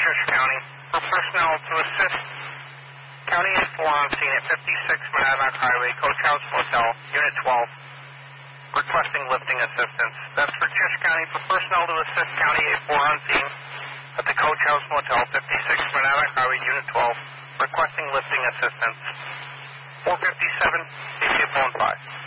Tisch County for personnel to assist County 4 on scene at 56 Monadnock Highway, Coach House Motel, Unit 12, requesting lifting assistance. That's for Tisch County for personnel to assist County 4 on scene at the Coach House Motel, 56 Monadnock Highway, Unit 12, requesting lifting assistance. 457, DJ phone 5.